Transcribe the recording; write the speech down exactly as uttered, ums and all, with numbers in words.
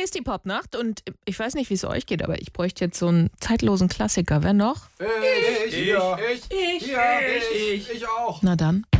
Hier ist die Popnacht und ich weiß nicht, wie es euch geht, aber ich bräuchte jetzt so einen zeitlosen Klassiker. Wer noch? Ich, ich, ich, ich, ich, ich, ja, ich, ich, ich auch. Na dann.